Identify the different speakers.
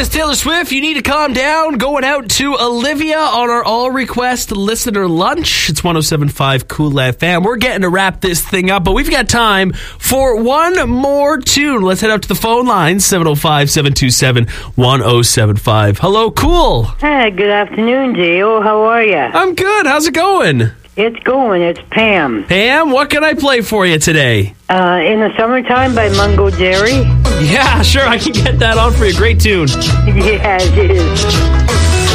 Speaker 1: Miss Taylor Swift, you need to calm down. Going out to Olivia on our all-request listener lunch. It's 107.5 Cool FM. We're getting to wrap this thing up, but we've got time for one more tune. Let's head out to the phone line, 705-727-1075. Hello, Cool.
Speaker 2: Hi, good afternoon, Gio. How are you?
Speaker 1: I'm good. How's it going?
Speaker 2: It's going. It's Pam.
Speaker 1: Pam, what can I play for you today?
Speaker 2: In the Summertime by Mungo Jerry.
Speaker 1: Yeah, sure. I can get that on for you. Great tune.
Speaker 2: Yeah, it is.